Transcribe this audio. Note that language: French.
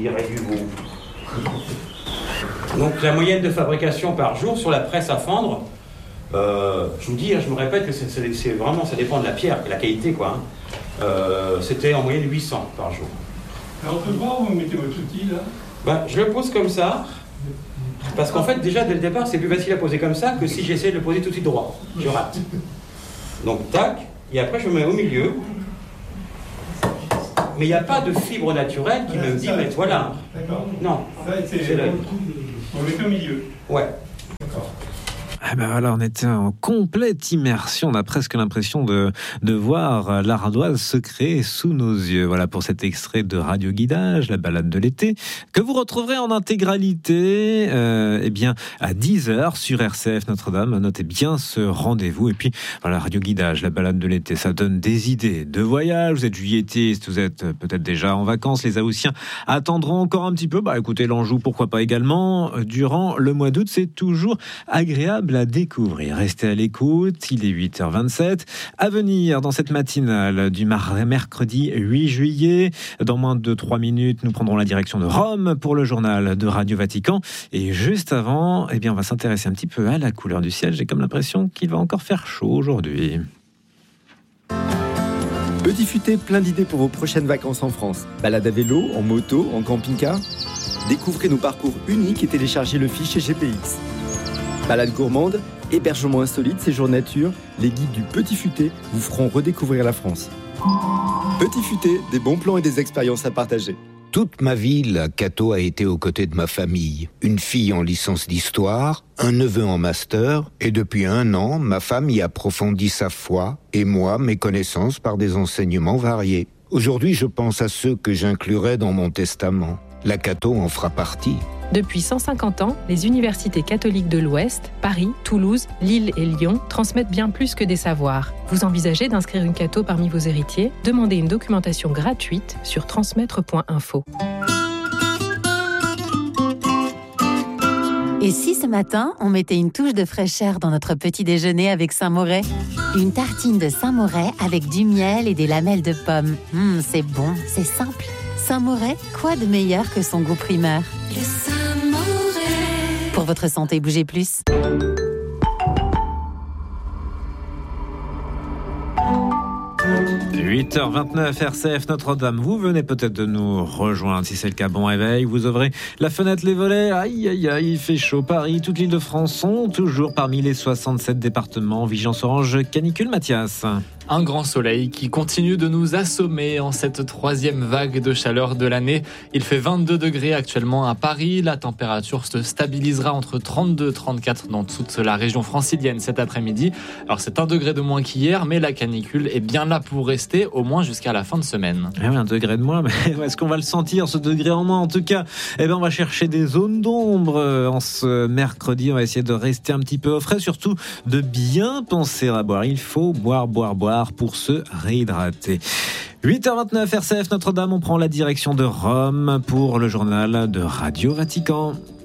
dirait du veau. Donc la moyenne de fabrication par jour sur la presse à fendre, je vous dis, je me répète que c'est vraiment, ça dépend de la pierre, de la qualité, quoi. C'était en moyenne 800 par jour. Alors on peut voir où vous mettez votre outil là? Je le pose comme ça, parce qu'en fait déjà dès le départ c'est plus facile à poser comme ça que si j'essaie de le poser tout de suite droit. Je rate. Donc tac, et après je me mets au milieu. Mais il n'y a pas de fibre naturelle qui me dit mais voilà. D'accord. Non. C'est l'œil. On le met au milieu. Ouais. D'accord. Ah ben voilà, on était en complète immersion. On a presque l'impression de voir l'ardoise se créer sous nos yeux. Voilà pour cet extrait de Radio Guidage, la balade de l'été, que vous retrouverez en intégralité à 10h sur RCF Notre-Dame. Notez bien ce rendez-vous. Et puis voilà, Radio Guidage, la balade de l'été, ça donne des idées de voyage. Vous êtes juilletistes, vous êtes peut-être déjà en vacances. Les Haussiens attendront encore un petit peu. Écoutez, l'Anjou, pourquoi pas également. Durant le mois d'août, c'est toujours agréable à découvrir. Restez à l'écoute, il est 8h27. À venir dans cette matinale du mercredi 8 juillet. Dans moins de 3 minutes, nous prendrons la direction de Rome pour le journal de Radio Vatican. Et juste avant, on va s'intéresser un petit peu à la couleur du ciel. J'ai comme l'impression qu'il va encore faire chaud aujourd'hui. Petit Futé, plein d'idées pour vos prochaines vacances en France. Balade à vélo, en moto, en camping-car. Découvrez nos parcours uniques et téléchargez le fichier GPX. Balade gourmande, hébergement insolite, séjour nature, les guides du Petit Futé vous feront redécouvrir la France. Petit Futé, des bons plans et des expériences à partager. Toute ma vie, la Cato a été aux côtés de ma famille. Une fille en licence d'histoire, un neveu en master, et depuis 1 an, ma femme y approfondit sa foi, et moi, mes connaissances par des enseignements variés. Aujourd'hui, je pense à ceux que j'inclurai dans mon testament. La Cato en fera partie. Depuis 150 ans, les universités catholiques de l'Ouest, Paris, Toulouse, Lille et Lyon transmettent bien plus que des savoirs. Vous envisagez d'inscrire une Cato parmi vos héritiers? Demandez une documentation gratuite sur transmettre.info. Et si ce matin, on mettait une touche de fraîcheur dans notre petit déjeuner avec Saint-Moret? Une tartine de Saint-Moret avec du miel et des lamelles de pommes. C'est bon, c'est simple. Saint-Moret, quoi de meilleur que son goût primeur? Le Saint-Moret. Pour votre santé, bougez plus. – 8h29 RCF Notre-Dame. Vous venez peut-être de nous rejoindre. Si c'est le cas, bon réveil. Vous ouvrez la fenêtre, les volets. Aïe, aïe, aïe, il fait chaud. Paris, toute l'île de France sont toujours parmi les 67 départements. Vigilance orange canicule, Mathias. Un grand soleil qui continue de nous assommer en cette 3e vague de chaleur de l'année. Il fait 22 degrés actuellement à Paris. La température se stabilisera entre 32 et 34 dans toute la région francilienne cet après-midi. Alors c'est 1 degré de moins qu'hier, mais la canicule est bien là pour rester, au moins jusqu'à la fin de semaine. 1 degré de moins, mais est-ce qu'on va le sentir, ce degré en moins? En tout cas, on va chercher des zones d'ombre en ce mercredi. On va essayer de rester un petit peu au frais, surtout de bien penser à boire. Il faut boire pour se réhydrater. 8h29 RCF Notre-Dame, on prend la direction de Rome pour le journal de Radio Vatican.